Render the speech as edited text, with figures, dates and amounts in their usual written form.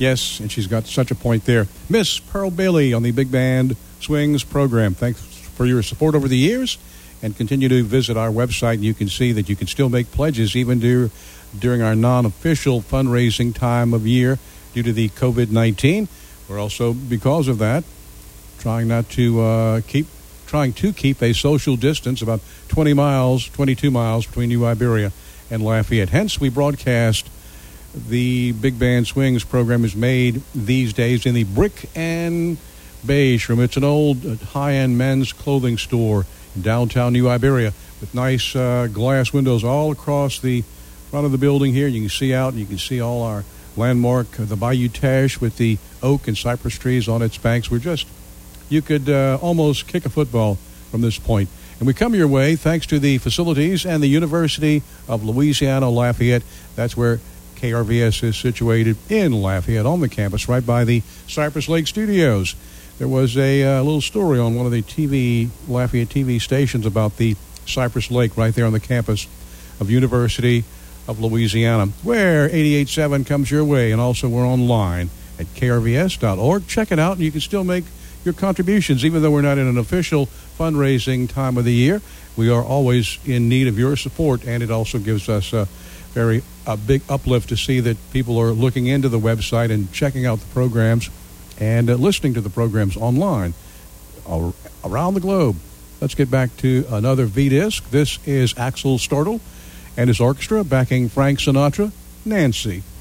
Yes, and she's got such a point there. Miss Pearl Bailey on the Big Band Swings program. Thanks for your support over the years, and continue to visit our website, and you can see that you can still make pledges even during our non-official fundraising time of year due to the COVID-19. We're also, because of that, trying to keep a social distance, about 22 miles between New Iberia and Lafayette. Hence, we broadcast the Big Band Swings program is made these days in the Brick and Beige room. It's an old high-end men's clothing store in downtown New Iberia with nice glass windows all across the front of the building here. You can see out, and you can see all our landmark, the Bayou Teche with the oak and cypress trees on its banks. You could almost kick a football from this point. And we come your way thanks to the facilities and the University of Louisiana Lafayette. That's where KRVS is situated, in Lafayette, on the campus, right by the Cypress Lake Studios. There was a little story on one of the Lafayette TV stations about the Cypress Lake right there on the campus of University of Louisiana, where 88.7 comes your way. And also we're online at krvs.org. Check it out, and you can still make your contributions. Even though we're not in an official fundraising time of the year, we are always in need of your support, and it also gives us a big uplift to see that people are looking into the website and checking out the programs and listening to the programs online around the globe. Let's get back to another V-Disc. This is Axel Stortel and his orchestra backing Frank Sinatra, Nancy.